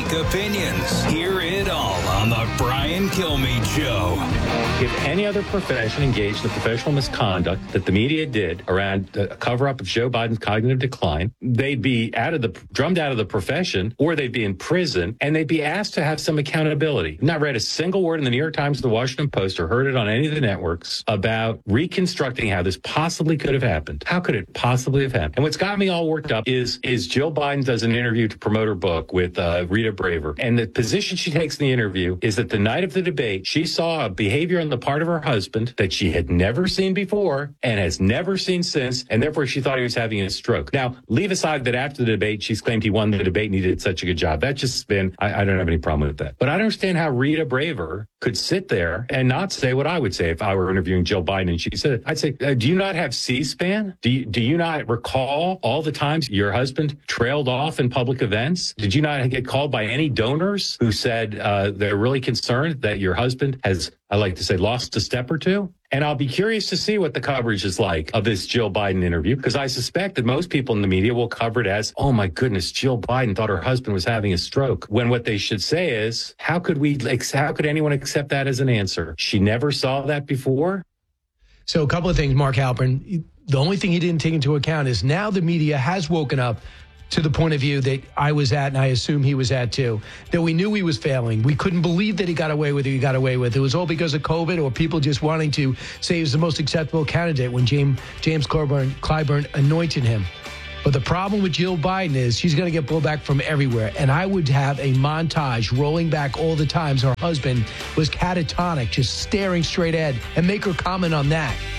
unique opinions. Hear it all on the Brian Kilmeade Show. If any other profession engaged in the professional misconduct that the media did around the cover-up of Joe Biden's cognitive decline, they'd be drummed out of the profession, or they'd be in prison, and they'd be asked to have some accountability. I've not read a single word in the New York Times or the Washington Post or heard it on any of the networks about reconstructing how this possibly could have happened. How could it possibly have happened? And what's got me all worked up is Jill Biden does an interview to promote her book with Rita Braver. And the position she takes in the interview is that the night of the debate, she saw a behavior on the part of her husband that she had never seen before and has never seen since, and therefore she thought he was having a stroke. Now, leave aside that after the debate, she's claimed he won the debate and he did such a good job. That's just been, I don't have any problem with that. But I don't understand how Rita Braver could sit there and not say what I would say if I were interviewing Jill Biden and she said, I'd say, do you not have C-SPAN? Do you not recall all the times your husband trailed off in public events? Did you not get called by any donors who said they're really concerned that your husband has, I like to say, lost a step or two? And I'll be curious to see what the coverage is like of this Jill Biden interview, because I suspect that most people in the media will cover it as, oh my goodness, Jill Biden thought her husband was having a stroke. When what they should say is, how could anyone accept that as an answer? She never saw that before. So a couple of things, Mark Halpern. The only thing he didn't take into account is now the media has woken up to the point of view that I was at, and I assume he was at too, that we knew he was failing. We couldn't believe that he got away with it. He got away with it. It was all because of COVID or people just wanting to say he was the most acceptable candidate when James Clyburn anointed him. But the problem with Jill Biden is she's going to get blowback from everywhere. And I would have a montage rolling back all the times her husband was catatonic, just staring straight ahead, and make her comment on that.